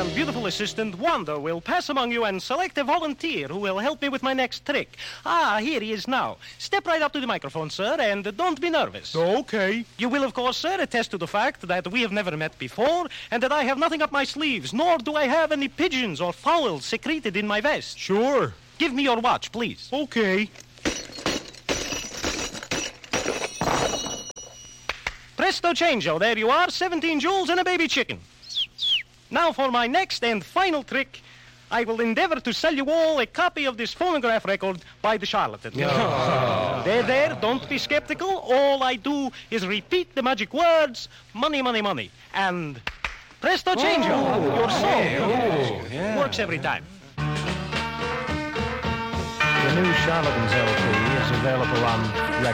and beautiful assistant, Wanda, will pass among you and select a volunteer who will help me with my next trick. Here he is now. Step right up to the microphone, sir, and don't be nervous. Okay. You will, of course, sir, attest to the fact that we have never met before and that I have nothing up my sleeves, nor do I have any pigeons or fowls secreted in my vest. Sure. Give me your watch, please. Okay. Presto changeo, there you are, 17 jewels and a baby chicken. Now for my next and final trick, I will endeavor to sell you all a copy of this phonograph record by the charlatan. There, don't be skeptical. All I do is repeat the magic words, money, money, money, and presto changeo, your song works every time. The new Charlatans LP is available on